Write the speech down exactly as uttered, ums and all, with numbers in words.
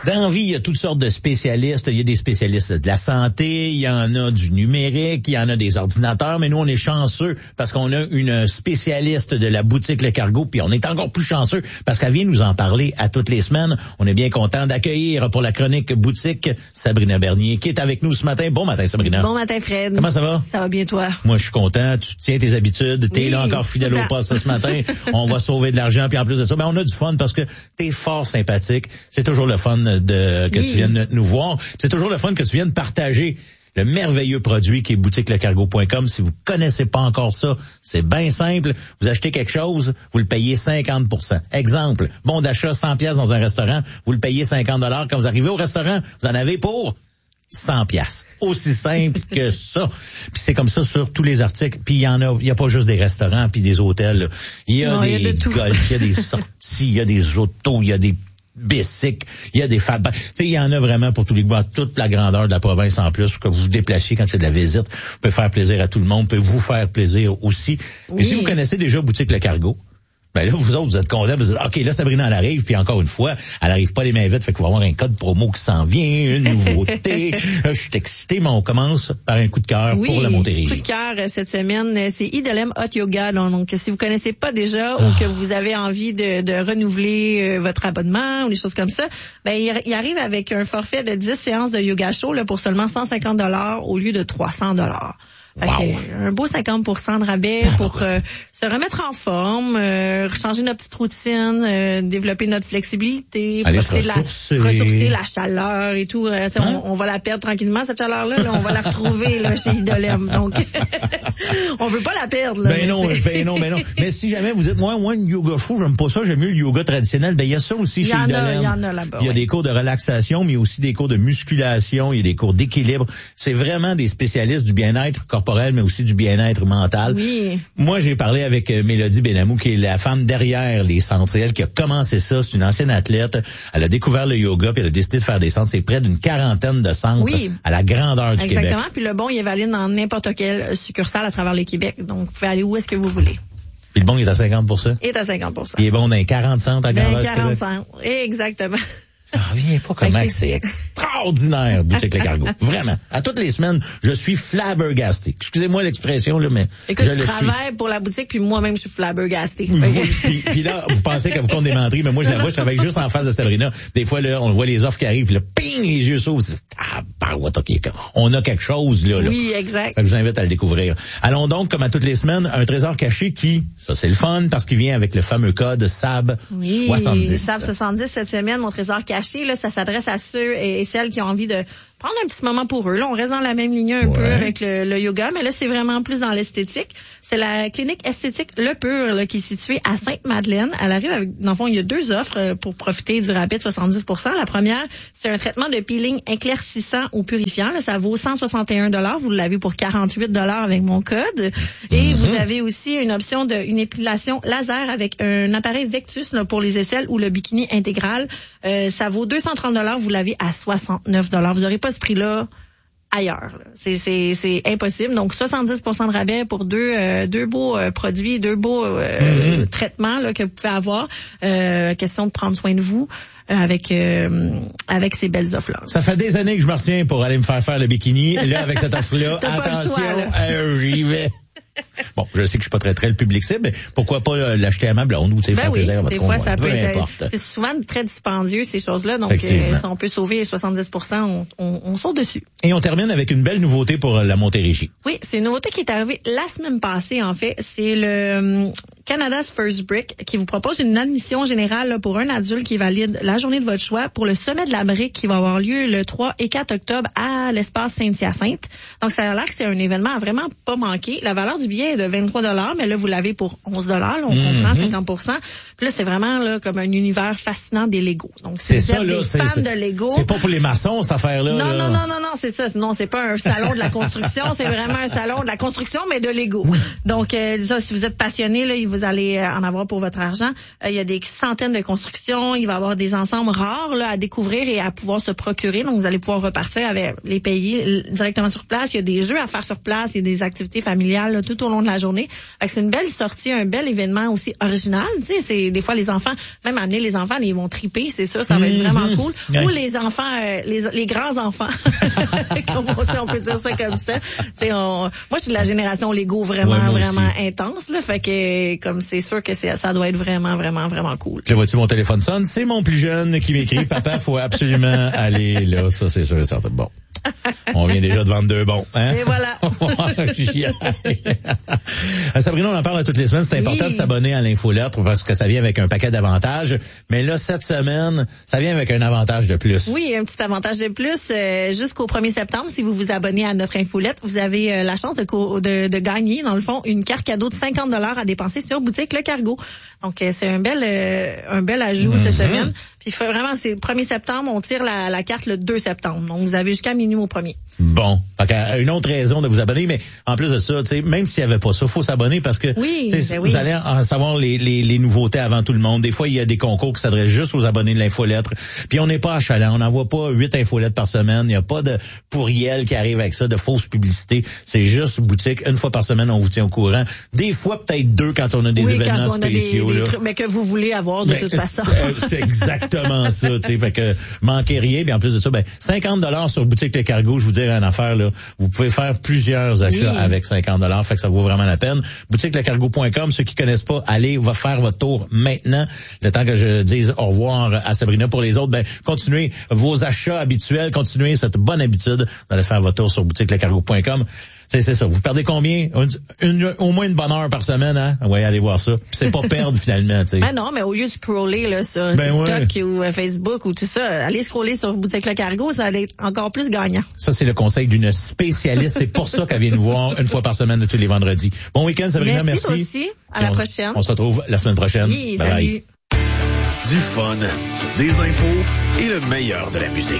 Dans la vie, il y a toutes sortes de spécialistes. Il y a des spécialistes de la santé, il y en a du numérique, il y en a des ordinateurs, mais nous, on est chanceux parce qu'on a une spécialiste de la boutique Le Cargo, puis on est encore plus chanceux parce qu'elle vient nous en parler à toutes les semaines. On est bien content d'accueillir pour la chronique boutique Sabrina Bernier qui est avec nous ce matin. Bon matin, Sabrina. Bon matin, Fred. Comment ça va? Ça va bien, toi? Moi, je suis content. Tu tiens tes habitudes. T'es oui, là encore fidèle au poste ce matin. On va sauver de l'argent, puis en plus de ça, ben, on a du fun parce que t'es fort sympathique. C'est toujours le fun de que oui. tu viennes nous voir. C'est toujours le fun que tu viennes partager le merveilleux produit qui est boutique le cargo point com. Si vous connaissez pas encore ça, c'est bien simple. Vous achetez quelque chose, vous le payez cinquante pour cent. Exemple, bon d'achat cent piastres dans un restaurant, vous le payez cinquante dollars. Quand vous arrivez au restaurant, vous en avez pour cent piastres. Aussi simple que ça. Puis c'est comme ça sur tous les articles. Puis il y en a, il y a pas juste des restaurants puis des hôtels. Là. Il y a non, des il y a de golfs, il y a des sorties, il y a des autos, il y a des bicycles, il y a des fab. Tu sais, il y en a vraiment pour tous les goûts, toute la grandeur de la province en plus, que vous vous déplaciez quand c'est de la visite. Vous pouvez faire plaisir à tout le monde, vous pouvez vous faire plaisir aussi. Oui. Et si vous connaissez déjà Boutique Le Cargo, ben là, vous autres, vous êtes contents, vous dites, OK, là, Sabrina, elle arrive, puis encore une fois, elle arrive pas les mains vides, fait qu'il va y avoir un code promo qui s'en vient, une nouveauté. Je suis excité, mais on commence par un coup de cœur oui, pour la Montérégie. Coup de cœur cette semaine, c'est Idolem Hot Yoga. Donc, si vous connaissez pas déjà, oh. ou que vous avez envie de, de renouveler votre abonnement ou des choses comme ça, ben, il, il arrive avec un forfait de dix séances de yoga show, là, pour seulement cent cinquante dollars au lieu de trois cents dollars. Wow. Okay, un beau cinquante pour cent de rabais pour euh, se remettre en forme, euh, changer notre petite routine, euh, développer notre flexibilité, profiter de la ressourcer la chaleur et tout. Euh, hein? on, on va la perdre tranquillement cette chaleur-là, là, on va la retrouver là chez Idolem. Donc on veut pas la perdre. Là, ben non, ben non, ben non. Mais si jamais vous dites moi, moi, une yoga show, j'aime pas ça, j'aime mieux le yoga traditionnel. Ben il y a ça aussi chez Idolem. Il y en a là-bas. Il y a oui. des cours de relaxation, mais aussi des cours de musculation, il y a des cours d'équilibre. C'est vraiment des spécialistes du bien-être corporel, mais aussi du bien-être mental. Oui. Moi, j'ai parlé avec euh, Mélodie Benamou, qui est la femme derrière les centres. C'est elle qui a commencé ça. C'est une ancienne athlète. Elle a découvert le yoga, puis elle a décidé de faire des centres. C'est près d'une quarantaine de centres oui. à la grandeur du Exactement. Québec. Exactement. Puis le bon, il est valide dans n'importe quelle succursale à travers le Québec. Donc, vous pouvez aller où est-ce que vous voulez. Puis le bon, il est à cinquante pour cent? Il est à cinquante pour cent. Il est bon dans les quarante centres à grandeur du Québec? quarante centres. Exactement. Je reviens pas comment que c'est extraordinaire, Boutique Le Cargo. Vraiment. À toutes les semaines, je suis flabbergasté. Excusez-moi l'expression, là, mais écoute, je, je travaille suis. pour la boutique, puis moi-même, je suis flabbergasté. puis, puis là, vous pensez qu'elle vous compte des menteries, mais moi, je la vois, je travaille juste en face de Sabrina. Des fois, là, on voit les offres qui arrivent, puis là, ping, les yeux s'ouvrent. Ah, bah, what, okay. On a quelque chose, là. là. Oui, exact. Fait que je vous invite à le découvrir. Allons donc, comme à toutes les semaines, un trésor caché qui, ça c'est le fun, parce qu'il vient avec le fameux code S A B soixante-dix. Oui, S A B soixante-dix cette semaine, mon trésor caché, là, ça s'adresse à ceux et celles qui ont envie de prendre un petit moment pour eux. Là, on reste dans la même ligne un ouais. peu avec le, le yoga, mais là, c'est vraiment plus dans l'esthétique. C'est la clinique esthétique Le Pur là, qui est située à Sainte-Madeleine. Elle arrive avec, dans le fond, il y a deux offres pour profiter du rabais de soixante-dix pour cent. La première, c'est un traitement de peeling éclaircissant ou purifiant. Là, ça vaut cent soixante et un dollars. Vous l'avez pour quarante-huit dollars avec mon code. Et mm-hmm. vous avez aussi une option de une épilation laser avec un appareil Vectus là, pour les aisselles ou le bikini intégral. Euh, ça vaut deux cent trente dollars. Vous l'avez à soixante-neuf dollars. Vous n'aurez pas ce prix-là ailleurs. C'est, c'est, c'est impossible. Donc, soixante-dix pour cent de rabais pour deux, euh, deux beaux euh, produits, deux beaux euh, mm-hmm. traitements là, que vous pouvez avoir. Euh, question de prendre soin de vous. avec euh, avec ces belles offres-là. Ça fait des années que je me retiens pour aller me faire faire le bikini. Là, avec cette offre-là, attention, euh, j'y vais. Bon, je sais que je suis pas très très le public cible, mais pourquoi pas euh, l'acheter à ma blonde ou tu sais ben faire oui, plaisir à votre des fois, ça peu peut être, importe. C'est souvent très dispendieux ces choses-là, donc euh, si on peut sauver soixante-dix pour cent, on, on, on saute dessus. Et on termine avec une belle nouveauté pour la Montérégie. Oui, c'est une nouveauté qui est arrivée la semaine passée en fait. C'est le um, Canada's First Brick qui vous propose une admission générale là, pour un adulte qui est valide la journée de votre choix pour le sommet de la brique qui va avoir lieu le trois et quatre octobre à l'espace Saint-Hyacinthe. Donc ça a l'air que c'est un événement à vraiment pas manquer. La valeur du billet est de vingt-trois dollars, mais là vous l'avez pour onze dollars, on mm-hmm. comprend cinquante pour cent. Puis là c'est vraiment là comme un univers fascinant des Legos. Donc si c'est vous ça, êtes là, des c'est, fans c'est, de Lego, c'est pas pour les maçons cette affaire-là. Non là. non non non non, c'est ça. Non, c'est pas un salon de la construction, c'est vraiment un salon de la construction mais de Lego. Oui. Donc euh, ça, si vous êtes passionné là, vous allez en avoir pour votre argent. Euh, il y a des centaines de constructions, il va y avoir des ensembles rares là à découvrir et à pouvoir se procurer. Donc vous allez pouvoir repartir avec les payer directement sur place. Il y a des jeux à faire sur place, il y a des activités familiales, là, tout tout au long de la journée. Fait que c'est une belle sortie, un bel événement aussi original. Tu sais, c'est des fois les enfants, même amener les enfants, ils vont triper, c'est sûr, ça va être vraiment cool. Ouais. Ou les enfants, euh, les, les grands enfants, comme on, sait, on peut dire ça comme ça. Tu sais, on, moi je suis de la génération Lego vraiment, ouais, vraiment aussi. Intense là. Fait que comme c'est sûr que c'est, ça doit être vraiment, vraiment, vraiment cool. Je vois-tu mon téléphone sonne, c'est mon plus jeune qui m'écrit, papa, faut absolument aller là. Ça c'est sûr et certain. Bon. On vient déjà de vendre deux bons. Hein? Et voilà. Sabrina, on en parle toutes les semaines. C'est important oui. de s'abonner à l'infolettre parce que ça vient avec un paquet d'avantages. Mais là, cette semaine, ça vient avec un avantage de plus. Oui, un petit avantage de plus. Euh, jusqu'au premier septembre, si vous vous abonnez à notre infolettre, vous avez euh, la chance de, de, de gagner, dans le fond, une carte cadeau de cinquante dollars à dépenser sur Boutique Le Cargo. Donc, euh, c'est un bel euh, un bel ajout mm-hmm. cette semaine. Puis vraiment, c'est le premier septembre, on tire la, la carte le deux septembre. Donc, vous avez jusqu'à minuit au premier. Bon. Fait une autre raison de vous abonner, mais en plus de ça, tu sais, même s'il n'y avait pas ça, faut s'abonner parce que oui, ben vous oui. allez en savoir les, les, les nouveautés avant tout le monde. Des fois, il y a des concours qui s'adressent juste aux abonnés de l'infolettre. Puis on n'est pas achalant, on n'envoie pas huit infolettres par semaine. Il n'y a pas de pourriel qui arrive avec ça, de fausses publicités. C'est juste boutique. Une fois par semaine, on vous tient au courant. Des fois, peut-être deux quand on a des oui, événements quand on spéciaux. A des, là. Des trucs, mais que vous voulez avoir de ben, toute façon. C'est, c'est exactement ça. T'sais, fait que manquez rien. Puis en plus de ça, ben cinquante dollars sur Boutique Le Cargo, je vous dirais une affaire là. Vous pouvez faire plusieurs achats oui. avec cinquante dollars, fait que ça vaut vraiment la peine. boutique le cargo point com, ceux qui connaissent pas, allez, va faire votre tour maintenant. Le temps que je dise au revoir à Sabrina. Pour les autres, ben continuez vos achats habituels, continuez cette bonne habitude d'aller faire votre tour sur boutique le cargo point com. C'est, c'est ça. Vous perdez combien? Une, une, au moins une bonne heure par semaine, hein? Ouais, allez voir ça. Puis c'est pas perdre finalement, tu sais. Ah non, mais au lieu de scroller là sur ben TikTok ouais. ou euh, Facebook ou tout ça, allez scroller sur Boutique Le Cargo, ça allait être encore plus gagnant. Ça, c'est le conseil d'une spécialiste. C'est pour ça qu'elle vient nous voir une fois par semaine de tous les vendredis. Bon week-end, Sabrina. Merci. Merci. Aussi. À la on, prochaine. On se retrouve la semaine prochaine. Oui, bye salut. Bye. Du fun, des infos et le meilleur de la musique.